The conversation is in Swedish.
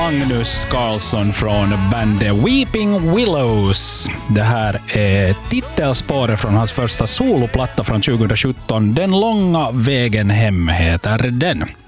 Magnus Carlsson från bandet Weeping Willows. Det här är titelspåret från hans första soloplatta från 2017. Den långa vägen hem heter den.